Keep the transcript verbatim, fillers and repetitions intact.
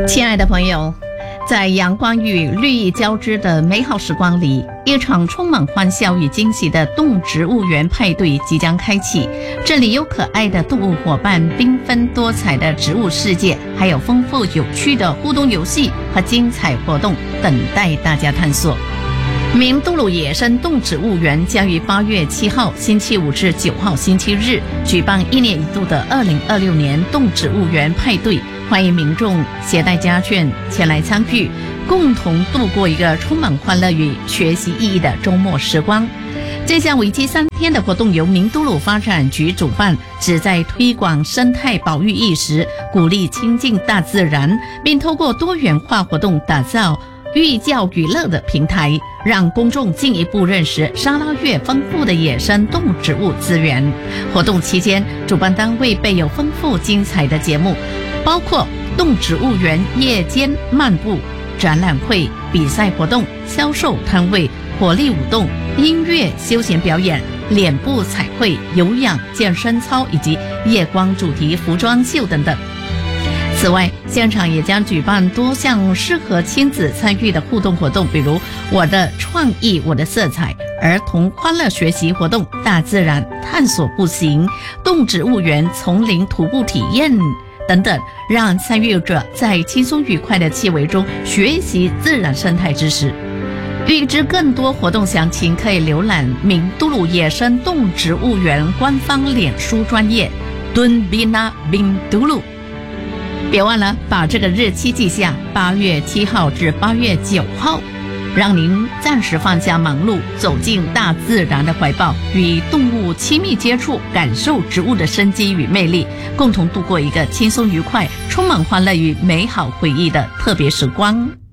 亲爱的朋友，在阳光与绿意交织的美好时光里，一场充满欢笑与惊喜的动植物园派对即将开启。这里有可爱的动物伙伴，缤纷多彩的植物世界，还有丰富有趣的互动游戏和精彩活动等待大家探索。明都鲁野生动植物园将于八月七号星期五至九号星期日举办一年一度的二零二六年动植物园派对，欢迎民众携带家眷前来参与，共同度过一个充满欢乐与学习意义的周末时光。这项为期三天的活动由明都鲁发展局主办，旨在推广生态保育意识，鼓励亲近大自然，并透过多元化活动打造寓教于乐的平台，让公众进一步认识沙拉越丰富的野生动植物资源。活动期间，主办单位备有丰富精彩的节目，包括动植物园夜间漫步、展览会、比赛活动、销售摊位、火力舞动、音乐休闲表演、脸部彩绘、有氧健身操以及夜光主题服装秀等等。此外，现场也将举办多项适合亲子参与的互动活动，比如我的创意我的色彩、儿童欢乐学习活动、大自然探索步行、动植物园丛林徒步体验等等，让参与者在轻松愉快的气氛中学习自然生态知识。预知更多活动详情，可以浏览明都鲁野生动植物园官方脸书专页敦比纳明都鲁。别忘了把这个日期记下，八月七号至八月九号，让您暂时放下忙碌，走进大自然的怀抱，与动物亲密接触，感受植物的生机与魅力，共同度过一个轻松愉快、充满欢乐与美好回忆的特别时光。